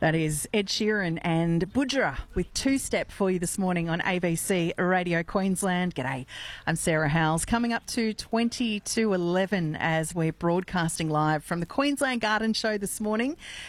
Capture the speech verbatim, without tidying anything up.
That is Ed Sheeran and Budra with Two Step for you this morning on A B C Radio Queensland. G'day, I'm Sarah Howells. Coming up to twenty to eleven as we're broadcasting live from the Queensland Garden Show this morning.